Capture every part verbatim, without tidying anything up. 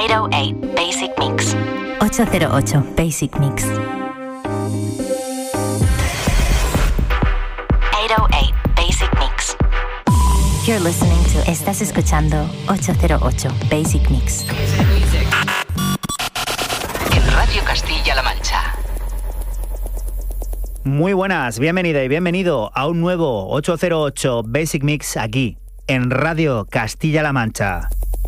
ocho cero ocho Basic Mix. ocho cero ocho Basic Mix. ocho cero ocho Basic Mix. You're listening to... Estás escuchando ocho cero ocho Basic Mix. En Radio Castilla-La Mancha. Muy buenas, bienvenida y bienvenido a un nuevo ocho cero ocho Basic Mix aquí, en Radio Castilla-La Mancha.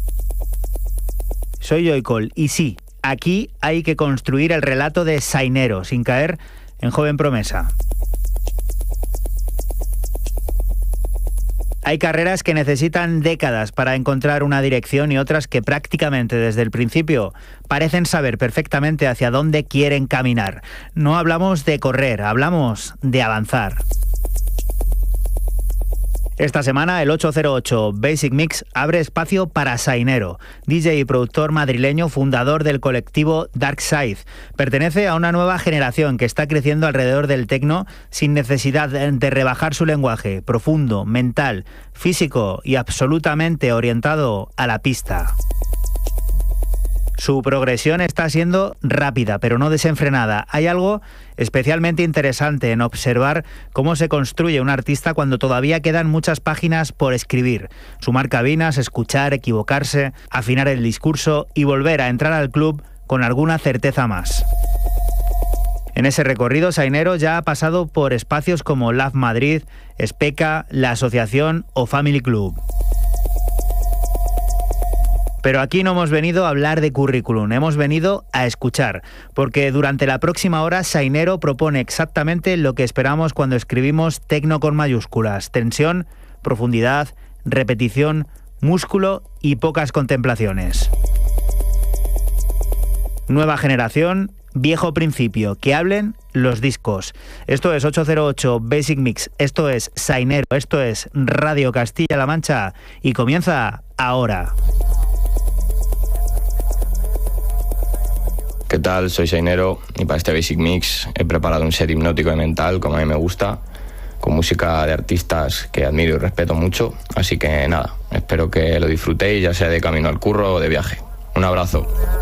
Soy Joycol y sí, aquí hay que construir el relato de Sainero sin caer en joven promesa. Hay carreras que necesitan décadas para encontrar una dirección y otras que prácticamente desde el principio parecen saber perfectamente hacia dónde quieren caminar. No hablamos de correr, hablamos de avanzar. Esta semana el ocho cero ocho Basic Mix abre espacio para Sainero, D J y productor madrileño, fundador del colectivo Dark Side. Pertenece a una nueva generación que está creciendo alrededor del techno sin necesidad de rebajar su lenguaje, profundo, mental, físico y absolutamente orientado a la pista. Su progresión está siendo rápida, pero no desenfrenada. Hay algo especialmente interesante en observar cómo se construye un artista cuando todavía quedan muchas páginas por escribir. Sumar cabinas, escuchar, equivocarse, afinar el discurso y volver a entrar al club con alguna certeza más. En ese recorrido, Sainero ya ha pasado por espacios como Love Madrid, Speca, La Asociación o Family Club. Pero aquí no hemos venido a hablar de currículum, hemos venido a escuchar, porque durante la próxima hora Sainero propone exactamente lo que esperamos cuando escribimos tecno con mayúsculas: tensión, profundidad, repetición, músculo y pocas contemplaciones. Nueva generación, viejo principio, que hablen los discos. Esto es ocho cero ocho Basic Mix, esto es Sainero, esto es Radio Castilla-La Mancha y comienza ahora. ¿Qué tal? Soy Sainero y para este Basic Mix he preparado un set hipnótico y mental, como a mí me gusta, con música de artistas que admiro y respeto mucho. Así que nada, espero que lo disfrutéis, ya sea de camino al curro o de viaje. Un abrazo.